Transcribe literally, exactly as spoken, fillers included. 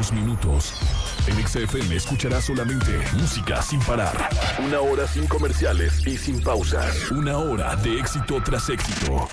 dos minutos. En X F M escucharás solamente música sin parar. Una hora sin comerciales y sin pausas. Una hora de éxito tras éxito.